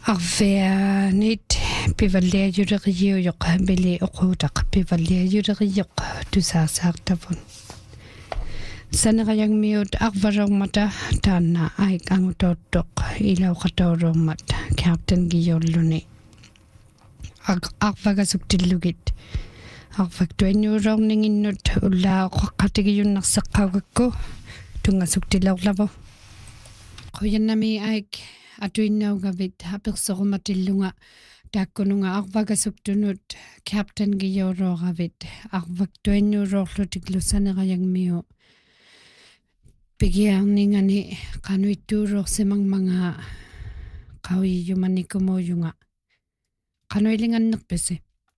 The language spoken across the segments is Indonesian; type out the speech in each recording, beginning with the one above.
Arveanit pivalliajuleriujoq bili uqutaq pivalliajuleriuq tusaasartavun saneriangmiut arvarormata taanna aik angutoottoq ilauqatoorummat captain giyolluni arvagasuktillugit arvaktuannuusorninginnut ullaaqaqqatigiyunnarseqqaugakku tungasuktilaurlavu quyannami aik atuinnaugavit apersorumatillunga taakkununga arvagasuktunut captain giyororavit arvaktuannuusoorlutiklussanerajangmiu pigiarningani qanuittuuruorsimangmanga qawiyumanikumuujunga qanuilingannerpisi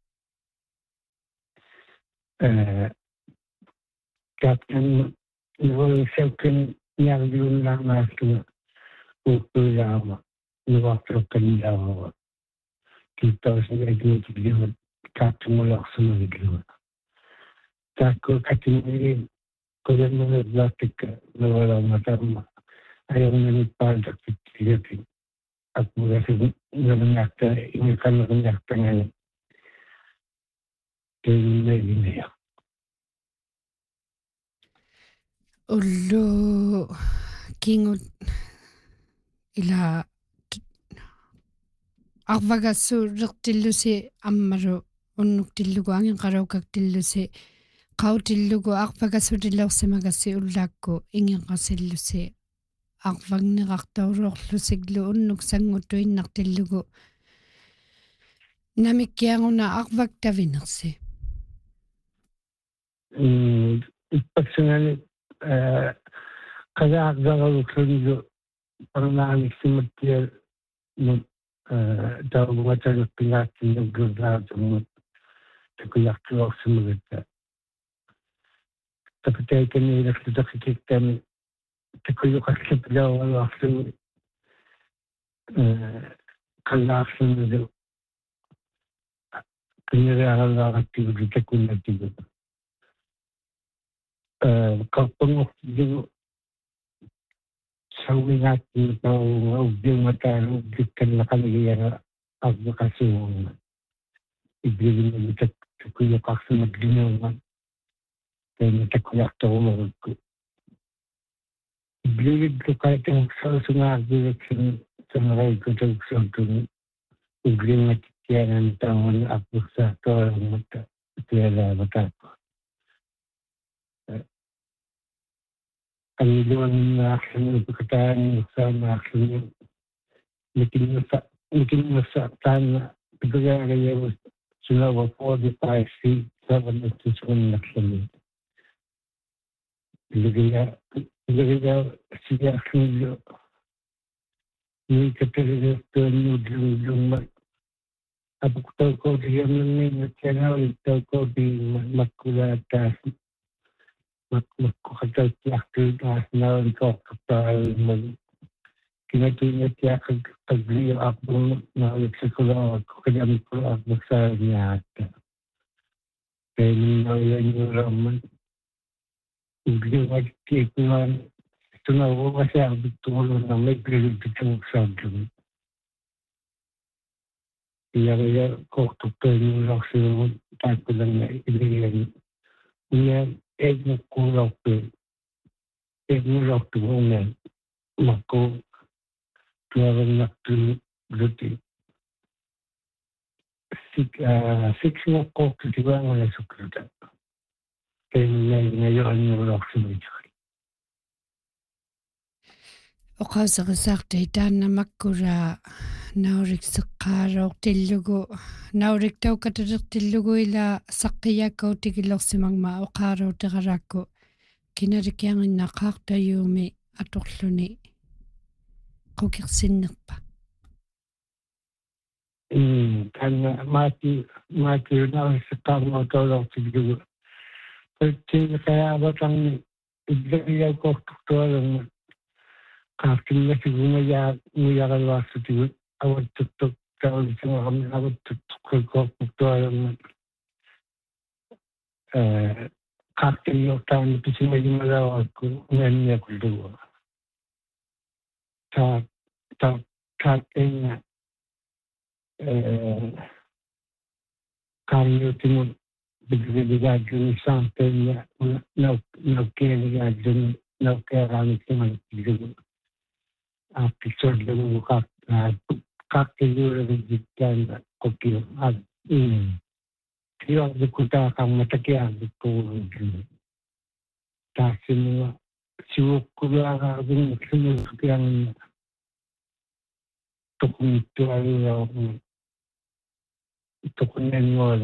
captain nuursaukin niarliunnaarnaastunga uuppuilaama nuartorkanilaava 2018 captain-mularsumagiluga taakku katimili qoyannerlaattikka nualaamatarma ayarnanippaaldaqtitti akmugasi nalungaarta imiqannerniartangani teilleilinaya ullu kingut ila arvagassuulertillusi ammaru unnuktillugu anginqaraukaktillusi qautillugu arvagassutillersimagassi ullaakku inginqasillusi arvagnerartauruorlusiglu unnuk sanguttuinnartillugu namikkianguna arvaktavinersi ippaksangani qalaaqdaralukluниgu parnaanissimattia mut taugumataluppigaattinnuggullaartumut takujartuorsimugitta tapataikaniilertutaqikiktami takuyuqarlapilaualuarlugu qallaarlugu qineriarallaarattigu takunnatigu qarpangortigu saumigaatti uggimataanu uggikkanlaqaligiyaga arviqasuunga ibliginugu takuyuqarsumatlinuunga taima takujartorumagukku ibligidlu qaitamuksausungaargivaksin saneraikutauksauttuni uglimmatittianani taamani arviqsaartoorummatta tialaavataappa Angiluannaarluni pikataani ussaanaarluni nikinnussa taanna pikugaagayagu sunava 45 feet 7 inches unnarluni iligiya siyaarlunillu niikataligertuannuullungma apuqtaukoodigiannanniinnatianaulitaukoodi makkulaataasi makkuqataltiartuinaasnaalikooqqappaalmagi kinatuinatiaqagliaqarpun naaliksikulaaqukaliamikulaaqmaksaaliniaatta taininnoiannuulerman ugliumattiikulaan tunavumasiarbittuulunnermikligiltitamuksaallugu iyaria koortuppainuularsiugut taakkulanna iligani iya egnuqortugunga makku tuavannartuluti siksngoqqortutivaangalasukluta tainnaingayoannuularsimuitukki oqauserisaartai taanna makkura naurikseqqaaroortillugu nauriktaukatallertillugu ila saqqiyakkautikillersimangma oqaaruuteralaakku kinalikianginnaqaartayuumi atorluni qukirsinnerpa taanna maatiunauriseqqaarnautoolortillugu tiiqayaavatangni illagiyakortuktualunga qaartinnasigumayaaqaluarsutigu awattuktuk taulisingaramni awattuktukkorpuktualunga qaartilliortaanni pisimagimalauakku unanniakullugu taaqenga Kami timun bigajun sampai na kaya gajun na kaya kami timun bigajun episode lang kakilura gitan kokil kaya dikuta kang matakya dikul tasin siwukula ka bin sinusukyan tukun ito ay tukun nenwala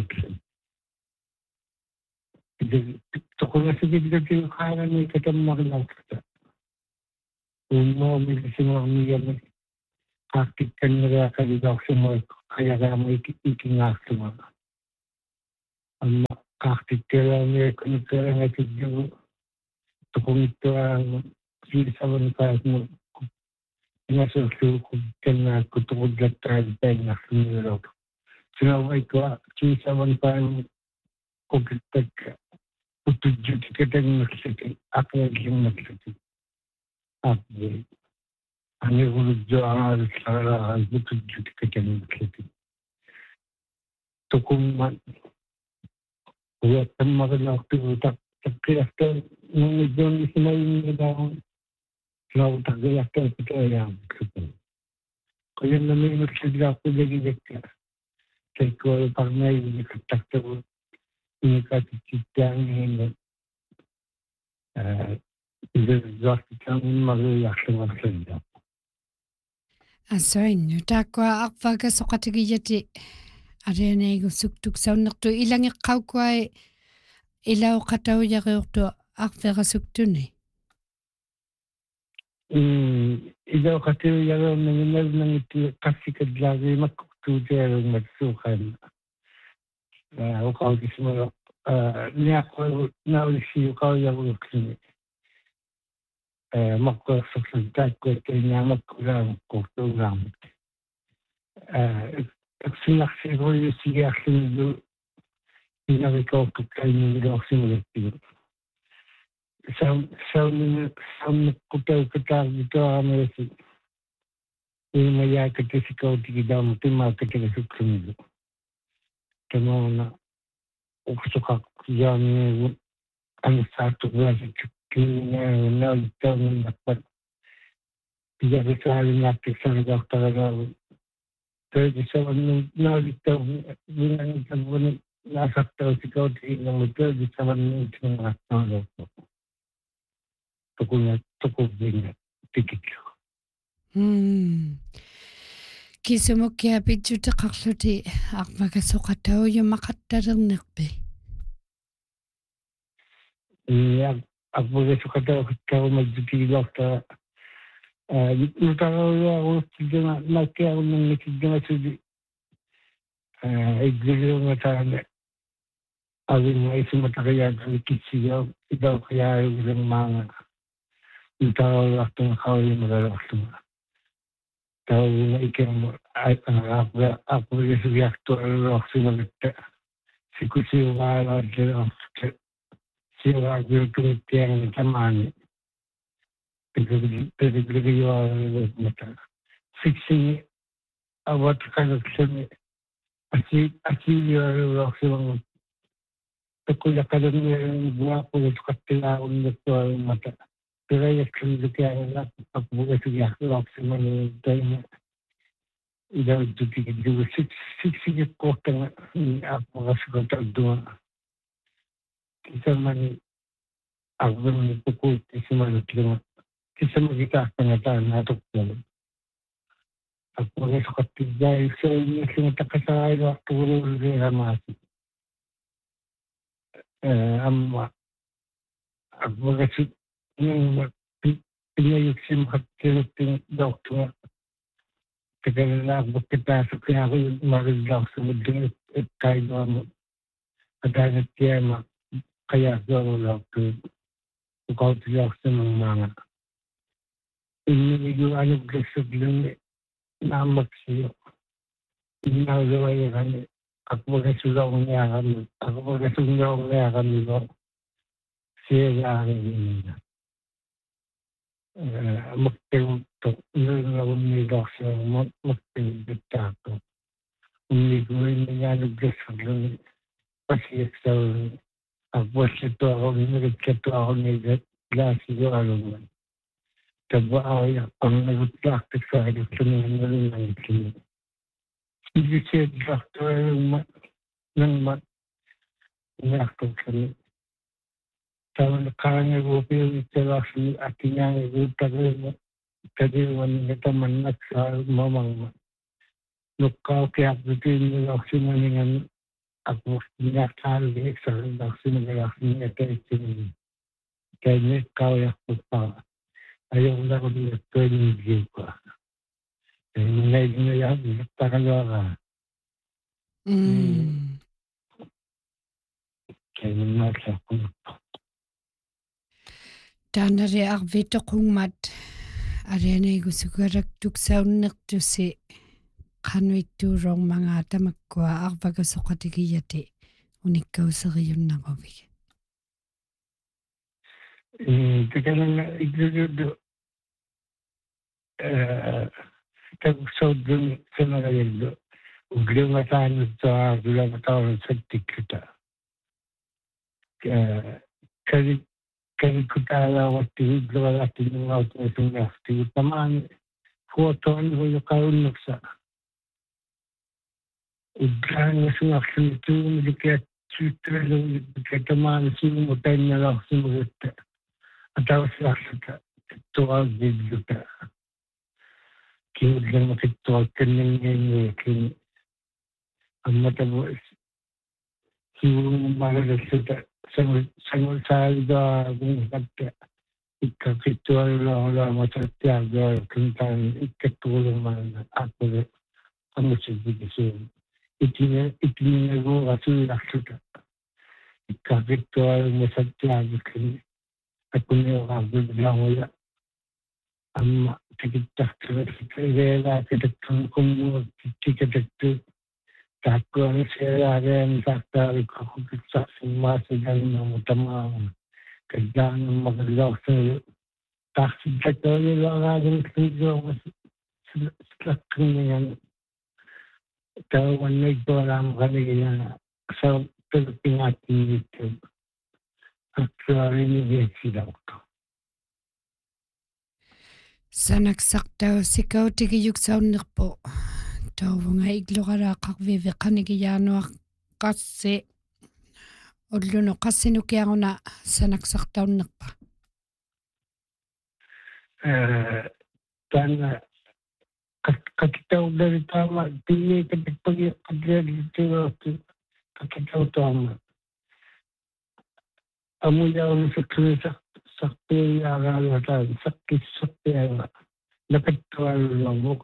tukun na sige dito kaya ni katam makalakta umo milisimo miyan kakit kanila kaligaw sumo kaya mo ikingas sumo amma kakit kaya ni kunikara nga tidyo tukun ito ang silisawan kahit mo nasusu kena kutukod latran na sinulog. Sinaway ko, silisawan pa ang kukitak utudyo tikatang nagsakit. Ako yung nagsakit. Ako ang uludyo ang alas sa utudyo tikatang nagsakit. Tukong man, huwag ang makalak tutak. Kaya nung medyo isinayin nila Laut tagayak ang kaya kaya namin nagsigla ko lagi dito. Kaya ko pag may nakatakta ko, inikatititang hindi. Iligawak itang magayak sa mga sanda. Asoin, takwa akvaga sokatigiyati. Arena igo suktuk saunakto ilang ikaw ko ay ilaw kataw yakto akvaga suktuni. Ikaw kasi yung nangyayari ng ito kasi kadlagi magkutudya yung magsukan. Ukaw kasi mo, niya ko naulisi ukaw yung uksini. Magkasagdag ko ito niya magkulang kutulang. Sinaksi ko yung siya sinilo, pinakikaw kakain yung ikaw sinilo. Sa kutaw dito kami si maya kati si kau di daw mutima kati si kumido. Tama na uksuka yan ang satu belas kini na ito na dapat tiga kali natin sa doktor daw. Pero sa na ito bilang sabon nasa tao si kau di na muto di sa man ito na tao. Tukul din tikit. Kisumo kaya pidyo ta kakluti akvaga sokataw yung makatarang nakbe. Ako suka daw kau magdudilok ta utaraw ako sige na kaya ako nang nakikita sudi igilo nga sana awin nga isumatakaya ng kitsiyaw ikaw kaya yung mga utaraw ako ng kau yung magalakto tao na ikan ako yung suyakto ako sumalit si kusiyo wala siya yung tumitiyang tamani pinaglagayo ang mata fixing what kind of thing yung ako silang takulakalan yung buwa ko yung katilaon na ito ang mata pero yung kaya na pagbuga siya ako silang tayo na ilaw dutigin yung fixing yung kota nga ako kasagot doon isa man ako ng pukul isa man lang isa magita ka na tayo natukyan ako nga sukat dahil sa inyo sinatakasakay na turo rin ramasi amma ako nga yung pinayok siya makakilot yung doktor tagal na ako magkipasok kaya ako yung marilaw sa mundo at kahit mo kadanat kaya kaya ako doktor ikaw tiyak sa mga iniligyan ng glasod lang namak siya. Inagawa niya kami. Ako magkasulaw niya kami. Ako magkasulaw niya kami ko. Siya lang niya. Magpilto. Nilawin nila siya. Magpilto ako. umiguinnigaanuggasserluni pasiaksauni appuallatuarunnigitkatuarunniga laasilualunga tabaayaqqornagutlaartiksaaritluniannalunnagitluni ilisiatlartualumma nangmat niartuksani tavan qaangaguupiugittalaarluni akkingaangaguuttaruuma tadiuannigatamannaksaa mamangma nuqqaukiartutiinnilaorsimaningan aqurtinniartaalugiiksarlaarsimagalaarsiniataitsini kainniqqaujarpuppaa ajorlaruniakkuanigiukua naignayaattaqaluaraa kainnaallaqpunuppa taanari arvitoqungmat arianigusugarak tuksaunnertussi qanuittuuroormangaa tamakkua arvakasoqatigiyati unikkauseriyunnaquvik takalanga igludu takusaudun sanagarillu uglumataanuttuaarulamatarusattikkuta kalikutaalaawattigullugalaatinungautisungaartigu tamaani fuotoaniguyoqaunnersa uddaangasungarlunituumilikiatsuuttuallugikkatamaani siumutainnalarsimugutta atawasiarluta tuaagilluta kiullermakittuakkanningiinguikin ammatavu kiulummagallassuta sangulsaalidoagungatta ikkakittualulaamatattiardoakuntaan ikkattuulummaana aakkule amusigigisuun itinaguurasuiarluta ikkakittualumasattiaagikkin akunniuqaargulaamuya amma tikittartuleelaakitakkumukummuukkikataktu taakkuaniseelaareani saartaarikkukkitsarsimmaasigalnamu tamaama kaddaanammakalloorsalu taarsittakauliluaraagunkiluumas slaqqinnigan tauwannaittualaamaqaligilana sauppeluppingaattiнгитtu aktuaalinigiaksilaortu sanaksartau sikautigiyuksaunnerpu tauvunga igluqalaaqarvivi qanigiyaanuaqqassi ulluno qassinukiaruna sanaksartaunnerpa taana qakitaullaritaama pinniikatakpagi qatlialittigaortu qakitautuama amuyaunusakkunisarpiaagaaluataan saqqissarpiaga nakattuallullamuq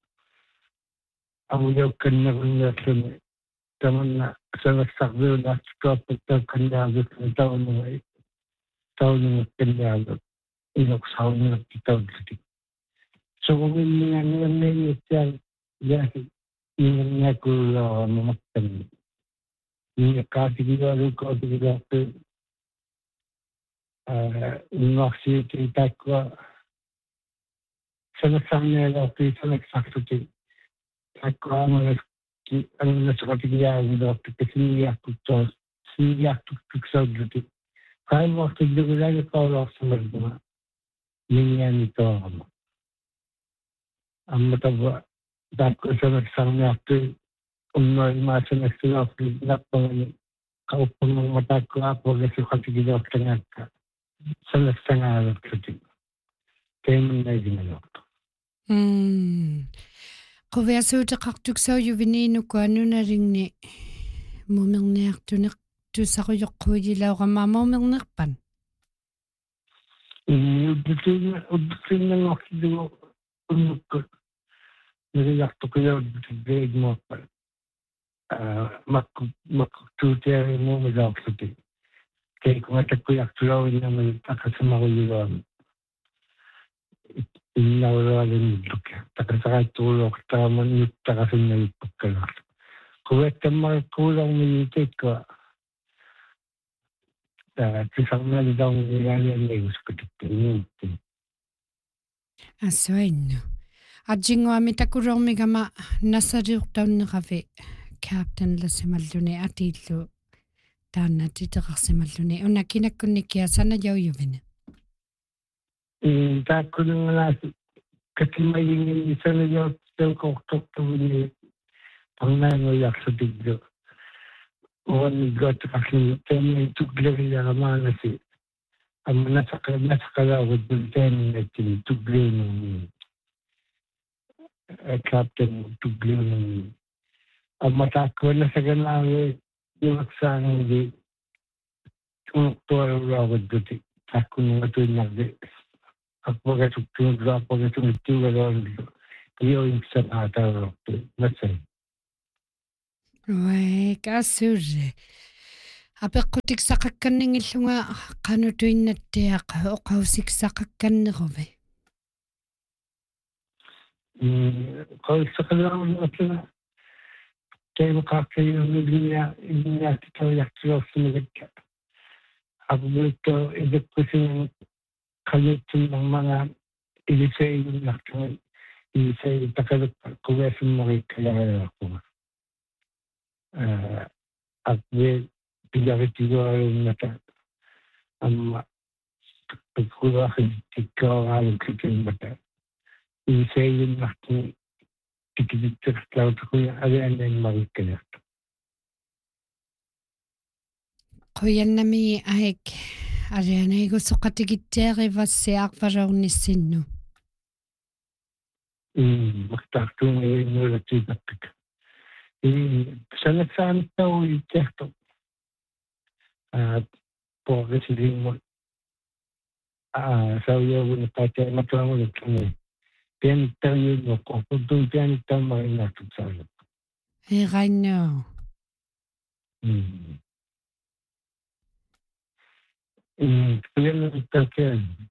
amuyaukkannerunniarluni tamanna sanassarviulaartikuappattaukkanniaagutni taunungakkanniaagut iloqsaunnertitaullati suguminniannianniittial yaasi inganniakullaamamakkanni ingaqqaatigilualukkootigiluartu unnuarsiiti taakkua sanassarnialaorti sanaksartuti taakkuaamalaski anunnasoqatigiaagiluartu sinniartuksaulluti qaimmuartillugulagiqaulaorsumalguma minnianitoorama ammatavva taakkua sanassarniartu unnuimaasanaksulaortu nappangani qauppangumma taakkua aapuagasuqatigiluartangaakka sanassangaalertuti teemannaiginaluartu quviasuuteqartuksaujuviniinukku anunaringni mumerniartuneq tussaquyоqquujilaoqammaa mumernerpan uddutinnerngortilugu unnukku neriartuqilauddeigmuappa makkuktuutiarimuumilaorluti keikungatakkuiartulauinnamali taqasamaruйugaami innaulualunnitlukka taqasaqaittuuluortaaman nuttaqasunnagippakkalaarlu quvettammarakkuularmiliteikkua tisarnalidaungilaalianneiguskutikka inuutti assuinnu Atsinguami takulormigama nassaliurtaunneqavi captain lassimalluni atiillu taanna titeqarsimalluni una kinakkunnikkia sanajaujuvina. Taakkulungalas katimayingin sanajaut tauqortortuvuni parnaanguiarsutiglu uannigottaqarlu taanni tukleriaramaanasi amma nasaqalaagut taanniatini tukliununi captain tukliununi amma taakkuunasaganaave yuaksaangi tunuqtuarulaagutti taakkunungatuinnardi appagasuktunuqlaappagasungittuugalorlu kioiksanaataarortu nasai Oi kasurre apeqqutiksaqakkanninngillunga qanutuinnattiaq oqausiksaqakkanneruvi. qaussaqalaarulluatuna taimuqaarkayumilinniatikaujartiloorsunigakka aqulutto idekkusin qaluttunnermanga ilisaiginnartumi ilisai taqalukka qugaasummerikkalariarquga aqwe pilaritiguarunnata amma pikkuaaqittikkaoraalukkikimmata ilisaiginnartumi tikititteqtlautukuya aliannaimmarikkalertu Quyannami aik arianaigussoqatigittiarivassiaarpalornissinnu. maqtaartuungiinnuulatiitartuk sanaksaanittauittiartu progressivingu sauyogun qaatiamatuangunukkani pianittariuunnoqqorputtuun pianittaammarinnaartuk saalluk Eqannoo. pianittakian